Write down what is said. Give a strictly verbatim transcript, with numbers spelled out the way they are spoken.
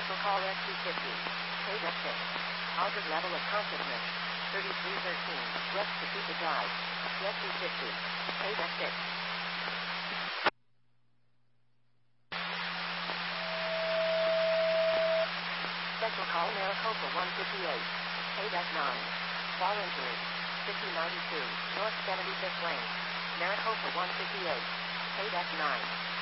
Special call S two fifty. K F six. Altered level of consciousness. thirty-three thirteen. West Topeka Drive. S two fifty. K F six. Special call Maricopa one fifty-eight. K F nine. Fall injury. fifty ninety-two. North seventy-fifth Lane. Maricopa one fifty-eight. K F nine.